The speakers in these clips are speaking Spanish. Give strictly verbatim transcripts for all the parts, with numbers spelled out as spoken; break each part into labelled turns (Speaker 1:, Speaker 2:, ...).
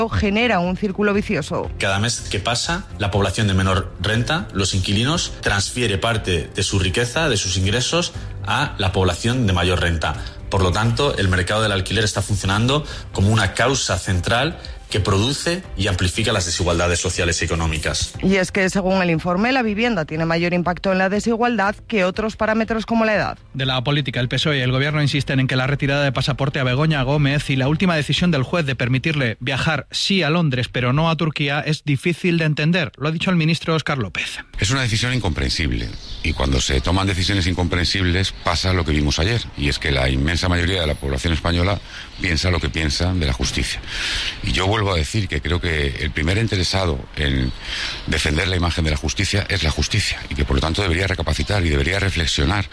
Speaker 1: genera un círculo vicioso.
Speaker 2: Cada mes que pasa, la población de menor renta, los inquilinos, transfiere parte de su riqueza, de sus ingresos, a la población de mayor renta. Por lo tanto, el mercado del alquiler está funcionando como una causa central que produce y amplifica las desigualdades sociales y económicas.
Speaker 1: Y es que, según el informe, la vivienda tiene mayor impacto en la desigualdad que otros parámetros como la edad.
Speaker 3: De la política, el P S O E y el Gobierno insisten en que la retirada de pasaporte a Begoña Gómez y la última decisión del juez de permitirle viajar sí a Londres pero no a Turquía es difícil de entender. Lo ha dicho el ministro Óscar López.
Speaker 4: Es una decisión incomprensible y cuando se toman decisiones incomprensibles pasa lo que vimos ayer, y es que la inmensa mayoría de la población española piensa lo que piensa de la justicia. Y yo vuelvo a decir que creo que el primer interesado en defender la imagen de la justicia es la justicia, y que por lo tanto debería recapacitar y debería reflexionar,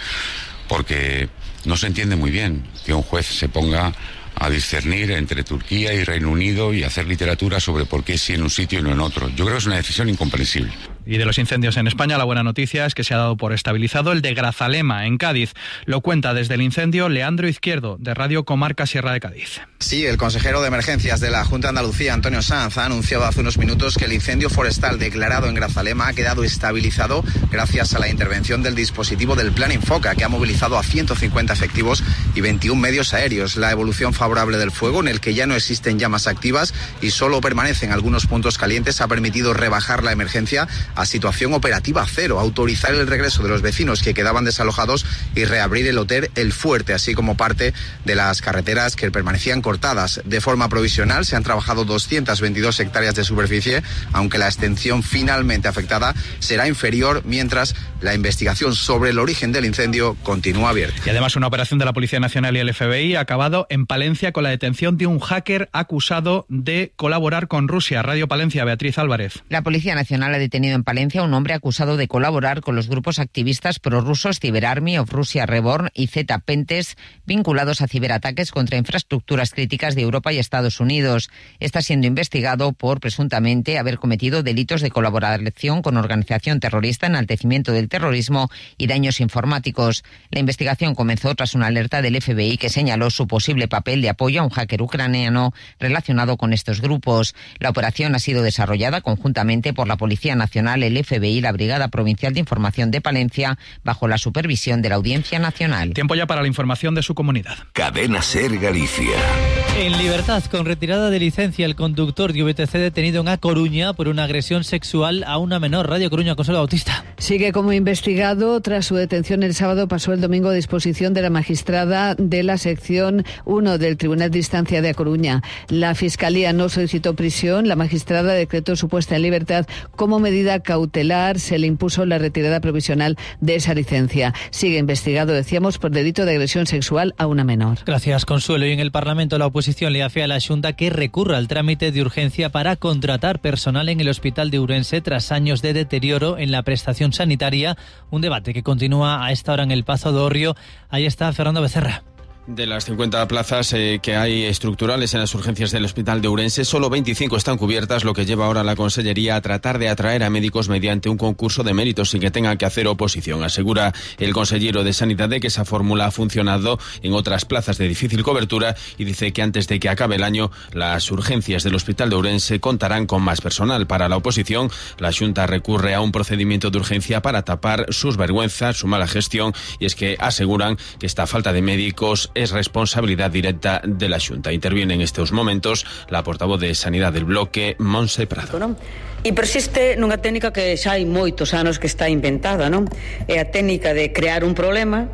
Speaker 4: porque no se entiende muy bien que un juez se ponga a discernir entre Turquía y Reino Unido y hacer literatura sobre por qué sí en un sitio y no en otro. Yo creo que es una decisión incomprensible.
Speaker 3: Y de los incendios en España, la buena noticia es que se ha dado por estabilizado el de Grazalema, en Cádiz. Lo cuenta desde el incendio Leandro Izquierdo, de Radio Comarca Sierra de Cádiz.
Speaker 5: Sí, el consejero de emergencias de la Junta de Andalucía, Antonio Sanz, ha anunciado hace unos minutos que el incendio forestal declarado en Grazalema ha quedado estabilizado gracias a la intervención del dispositivo del Plan Infoca, que ha movilizado a ciento cincuenta efectivos y veintiún medios aéreos. La evolución favorable del fuego, en el que ya no existen llamas activas y solo permanecen algunos puntos calientes, ha permitido rebajar la emergencia a situación operativa cero, autorizar el regreso de los vecinos que quedaban desalojados y reabrir el hotel El Fuerte, así como parte de las carreteras que permanecían cortadas. De forma provisional se han trabajado doscientas veintidós hectáreas de superficie, aunque la extensión finalmente afectada será inferior, mientras la investigación sobre el origen del incendio continúa abierta.
Speaker 3: Y además, una operación de la Policía Nacional y el F B I ha acabado en Palencia con la detención de un hacker acusado de colaborar con Rusia. Radio Palencia, Beatriz Álvarez.
Speaker 6: La Policía Nacional ha detenido en Palencia a un hombre acusado de colaborar con los grupos activistas prorrusos Cyber Army of Russia Reborn y Z-Pentes, vinculados a ciberataques contra infraestructuras críticas de Europa y Estados Unidos. Está siendo investigado por presuntamente haber cometido delitos de colaboración con organización terrorista, enaltecimiento del terrorismo y daños informáticos. La investigación comenzó tras una alerta del F B I que señaló su posible papel de apoyo a un hacker ucraniano relacionado con estos grupos. La operación ha sido desarrollada conjuntamente por la Policía Nacional, el F B I y la Brigada Provincial de Información de Palencia, bajo la supervisión de la Audiencia Nacional.
Speaker 3: Tiempo ya para la información de su comunidad.
Speaker 7: Cadena Ser Galicia.
Speaker 8: En libertad, con retirada de licencia, el conductor de V T C detenido en A Coruña por una agresión sexual a una menor. Radio Coruña, Consuelo Bautista.
Speaker 9: Sigue como investigado. Tras su detención el sábado, pasó el domingo a disposición de la magistrada de la sección uno del Tribunal de Instancia de A Coruña. La Fiscalía no solicitó prisión. La magistrada decretó su puesta en libertad. Como medida cautelar, se le impuso la retirada provisional de esa licencia. Sigue investigado, decíamos, por delito de agresión sexual a una menor.
Speaker 8: Gracias, Consuelo. Y en el Parlamento, la oposición le afea a la Xunta que recurra al trámite de urgencia para contratar personal en el Hospital de Ourense tras años de deterioro en la prestación sanitaria. Un debate que continúa a esta hora en el Pazo do Hórreo. Ahí está Fernando Becerra.
Speaker 10: De las cincuenta plazas eh, que hay estructurales en las urgencias del Hospital de Ourense, solo veinticinco están cubiertas, lo que lleva ahora a la Consellería a tratar de atraer a médicos mediante un concurso de méritos sin que tengan que hacer oposición. Asegura el consejero de Sanidad de que esa fórmula ha funcionado en otras plazas de difícil cobertura y dice que antes de que acabe el año las urgencias del Hospital de Ourense contarán con más personal. Para la oposición, la Xunta recurre a un procedimiento de urgencia para tapar sus vergüenzas, su mala gestión, y es que aseguran que esta falta de médicos es responsabilidad directa de la Xunta. Interviene en estos momentos la portavoz de Sanidad del bloque, Montse Prado.
Speaker 11: Non? E persiste nunha técnica que xa hai moitos anos que está inventada, non? É a técnica de crear un problema,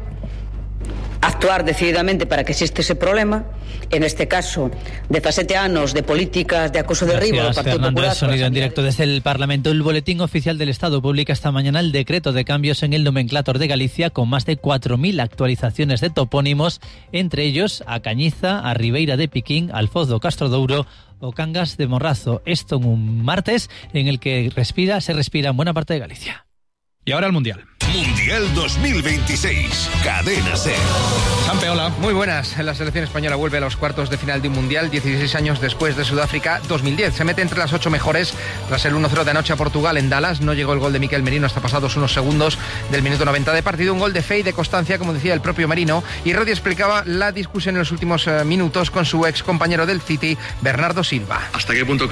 Speaker 11: actuar decididamente para que existe ese problema, en este caso, dezasete anos de políticas de acoso de ribo do Partido
Speaker 8: Fernando,
Speaker 11: Popular.
Speaker 8: Sonido en directo desde el Parlamento. El Boletín Oficial del Estado publica esta mañana el decreto de cambios en el nomenclátor de Galicia con más de cuatro mil actualizaciones de topónimos, entre ellos a Cañiza, a Ribeira de Piquín, al Foz do Castrodouro o Cangas de Morrazo. Esto en un martes en el que respira, se respira en buena parte de Galicia.
Speaker 3: Y ahora el Mundial.
Speaker 7: Mundial dos mil veintiséis, Cadena SER.
Speaker 3: Sampe, hola.
Speaker 12: Muy buenas. La selección española vuelve a los cuartos de final de un Mundial dieciséis años después de Sudáfrica dos mil diez. Se mete entre las ocho mejores tras el uno cero de anoche a Portugal en Dallas. No llegó el gol de Mikel Merino hasta pasados unos segundos del minuto noventa de partido. Un gol de fe y de constancia, como decía el propio Merino. Y Rodri explicaba la discusión en los últimos minutos con su ex compañero del City, Bernardo Silva.
Speaker 13: ¿Hasta qué punto